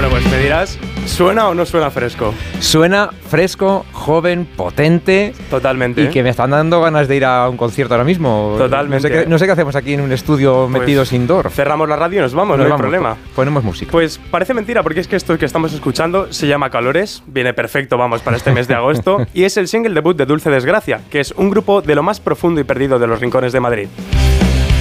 Bueno, pues me dirás, ¿suena o no suena fresco? Suena fresco, joven, potente. Totalmente. Y que me están dando ganas de ir a un concierto ahora mismo. Totalmente. No sé qué hacemos aquí en un estudio Pues metidos indoor. Cerramos la radio y nos vamos, no hay problema. Ponemos música. Pues parece mentira, porque es que esto que estamos escuchando se llama Calores, viene perfecto, vamos, para este mes de agosto, y es el single debut de Dulce Desgracia, que es un grupo de lo más profundo y perdido de los rincones de Madrid.